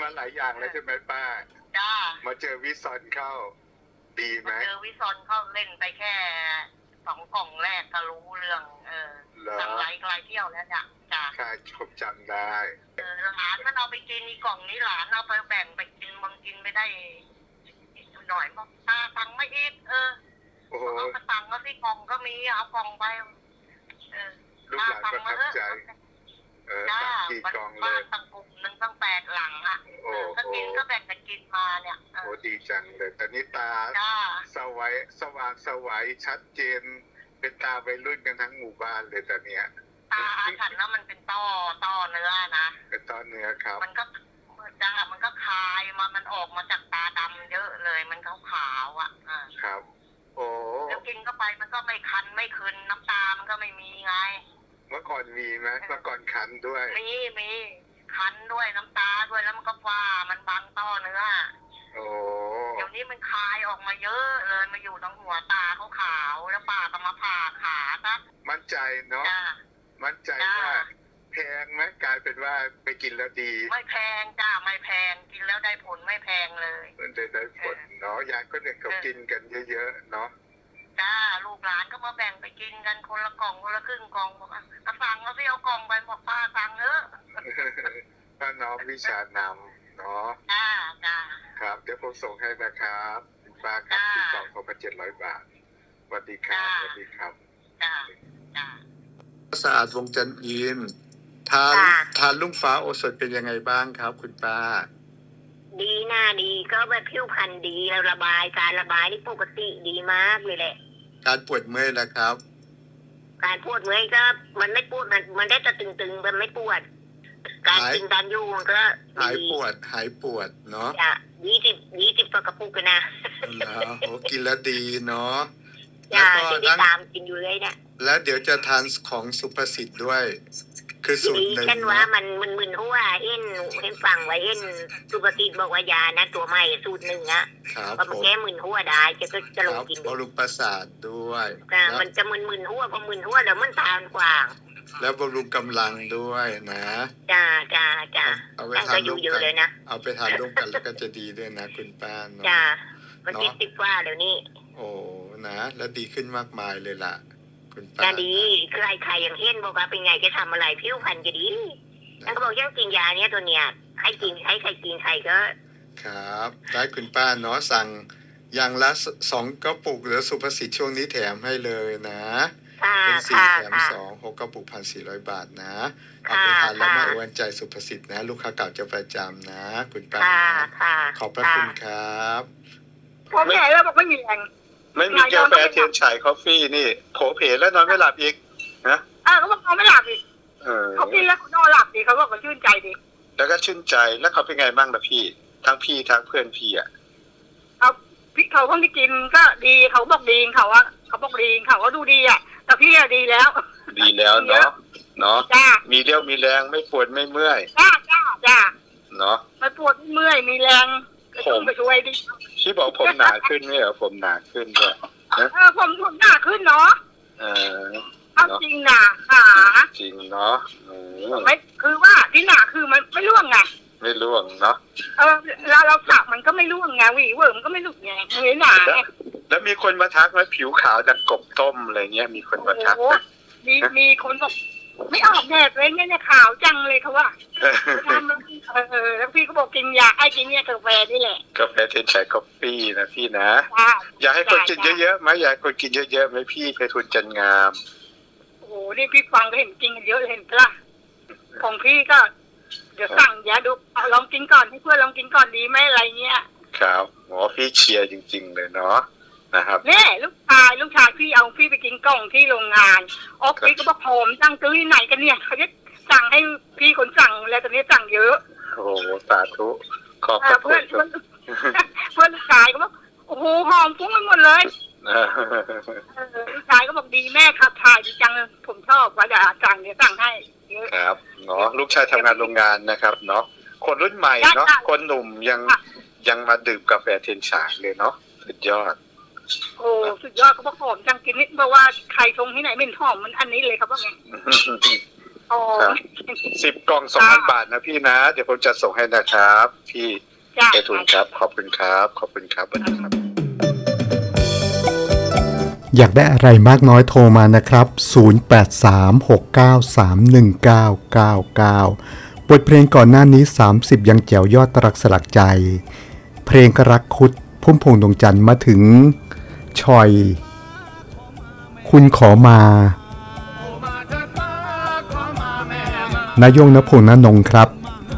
มาหลายอย่างแล้วใช่ไหมป้าจ้ามาเจอวิซอนเข้าดีไหมเจอวิซอนเขาเล่นไปแค่2 กล่องแรกก็รู้เรื่องสั่งหลายเที่ยวแล้วจ้าค่ะผมจำได้หลานมันเอาไปกินอีกล่องนี้หลานเอาไปแบ่งไปกินบางกินไม่ได้หน่อยบอกตาสั่งไม่อีกเอากระตังก็ที่กล่องก็มีเอากล่องไปลูกหลานประทับใจสั่งกี่กล่องเลยตั้งกลุ่มหนึ่งตั้ง8 หลังอ่ะก็กินก็แบ่งกันกินมาเนี่ยโอ้ดีจังเลยตอนนี้ตาสว่างชัดเจนเป็นตาวัยรุ่นกันทั้งหมู่บ้านเลยตอนเนี้ยตาฉันแล้วมันเป็นต้อเนื้อนะเป็นต้อเนื้อครับมันก็คายมันออกมาจากตาดำเยอะเลยมันขาวอ่ะครับโอ้แล้วกินเข้าไปมันก็ไม่คันไม่คืนน้ำตามันก็ไม่มีไงเมื่อก่อนมีไหมเมื่อก่อนคันด้วยมีคันด้วยน้ำตาด้วยแล้วมันก็ฟ้ามันบังต้อเนื้อโอ้เดี๋ยวนี้มันคายออกมาเยอะเลยมาอยู่ตรงหัวตาขาวแล้วป้าก็มาผ่าขาซะมั่นใจเนาะมั่นใจว่าแพงไหมกลายเป็นว่าไปกินแล้วดีไม่แพงจ้าไม่แพงกินแล้วได้ผลไม่แพงเลยได้ผลเนาะยายก็เนี่ยเขากินกันเยอะๆเนาะจ้าลูกหลานก็มาแบ่งไปกินกันคนละกล่องคนละครึ่งกล่องบอกสั่งแล้วสิเอากล่องไปบอกป้าสั่งป้าน้องวิชานำเนาะจ้าครับเดี๋ยวผมส่งให้นะครับป้าครับที่กล่องเขามา700 บาทสวัสดีครับสวัสดีครับจ้าสะอาดวงจันทร์อินทานลุงฟ้าโอสถเป็นยังไงบ้างครับคุณป้าดีน่าดีก็แบบผิวพรรณดีแล้วการระบายนี่ปกติดีมากเลยแหละการปวดเมื่อยล่ะครับการปวดเมื่อยก็มันไม่ปวดมันได้แต่ตึงๆมันไม่ปวดการกินการอยู่มันก็หายปวดเนาะ 20กระปุกกันนะโอ้กินแล้วดีเนาะแล้วก็ตามกินอยู่เลยเนี่ยแล้วเดี๋ยวจะทานของสุภสิทธิ์ด้วยคือสูตรหนึ่งฉันว่ามันมึนหัวเห็นฟังไว้เห็นสุภสิทธิ์บอกว่ายานะตัวใหม่สูตรหนึ่งอะก็มันแก้มึนหัวได้จะลงกินบำรุงประสาทด้วยมันจะมึนหัวพอมึนหัวแล้วมันตาขวางแล้วบำรุงกำลังด้วยนะจ้าเอาไปทานร่วมกันเลยนะเอาไปทานร่วมกันแล้วก็จะดีด้วยนะคุณป้าเนาะจ้ามันติดว่าเดี๋ยวนี้โอ้นะแล้วดีขึ้นมากมายเลยล่ะคุณป้าจะดีใครอย่างเห็นบอกว่าเป็นไงจะทำอะไรผิวพรรณจะดีนั่นก็บอกยังกินยาเนี้ยตัวเนี้ยให้กินใครกินใครก็ครับได้คุณป้าเนาะสั่งอย่างละ2 กระปุกหรือสุภสิทธิ์ช่วงนี้แถมให้เลยนะเป็น4 แถม 2 6 กระปุก 1,400 บาทนะเอาไปทานแล้วมาอวนใจสุภสิทธิ์นะลูกค้าเก่าจะประจำนะคุณป้าขอบพระคุณครับผมแก่แล้วบอกไม่มีแรงไม่มีกาแฟเทียนฉายคอฟฟี่นี่โผเพแล้วนอนไม่หลับอีกนะเขาบอกนอนไม่หลับอีกเขากินแล้วนอนหลับดีเขาบอกเขาชื่นใจดีแล้วก็ชื่นใจแล้วเขาเป็นไงบ้างล่ะพี่ทั้งเพื่อนพี่อ่ะพี่เขาคนที่กินก็ดีเขาบอกดีเขาบอกดีเขาก็ดูดีอ่ะแต่พี่อะดีแล้วเนาะมีเรี่ยวมีแรงไม่ปวดไม่เมื่อยจ้าเนาะไม่ปวดเมื่อยมีแรงไปช่วยดิพี่บอกผมหนาขึ้นไหมเหรอผมหนาขึ้นด้วยผมหนาขึ้นเนาะจริงนะจริงเนาะไม่คือว่าที่หนาคือมันไม่ร่วงไงไม่ร่วงเนาะเราสักมันก็ไม่ร่วงไงวีเวิร์มก็ไม่หลุดไงไม่หนาแล้วมีคนมาทักว่าผิวขาวดังกบต้มอะไรเงี้ยมีคนมาทักมีคนบอกไม่ออกแดดเลยเนี่ยขาวจังเลยเขาว่าแล้วพี่ก็บอกกินยากินเนี่ยกาแฟนี่แหละกาแฟเทนชัยกาแฟนะพี่นะอยากให้คนกินเยอะๆไหมอยากคนกินเยอะๆไหมพี่เพทุนจันงามโอ้โหนี่พี่ฟังก็เห็นกินกันเยอะเห็นปะของพี่ก็เดี๋ยวสั่งยาดูลองกินก่อนให้เพื่อนลองกินก่อนดีไหมอะไรเงี้ยครับหมอพี่เชียร์จริงๆเลยเนาะนะครับเนี่ยลูกชายพี่เอาพี่ไปกินกล่องที่โรงงานพี่ก็บอกหอมสั่งซื้อที่ไหนกันเนี่ยเขาจะสั่งให้พี่คนสั่งแล้วตอนนี้สั่งเยอะโอ้สาธุขอบเพื่อนลูกชายก็บอกโอ้โหหอมฟุ้งไปหมดเลยลูกชายก็บอกดีแม่ขับถ่ายดีจังผมชอบว่าจะสั่งเดี๋ยวสั่งให้ครับเนาะลูกชายทำงานโรงงานนะครับเนาะคนรุ่นใหม่เนาะคนหนุ่มยังมาดื่มกาแฟเทียนฉายเลยเนาะสุดยอดโอ้สุดยอดเขาบอกหอมจังกินนิดเพราะว่าใครชงที่ไหนไม่หอมมันอันนี้เลยครับว่าไงโอ้ 10 กล่อง 2,000 บาทนะพี่นะเดี๋ยวผมจะส่งให้นะครับพี่ไปทุนครับขอบคุณครับขอบคุณครับสวัสดีครับอยากได้อะไรมากน้อยโทรมานะครับ0836931999บทเพลงก่อนหน้านี้30ยังแจ๋วยอดรักสลักใจเพลงกรักคุดพุ่มพวงดวงจันทร์มาถึงชอยคุณขอมานายงณพงษ์ณนงครับ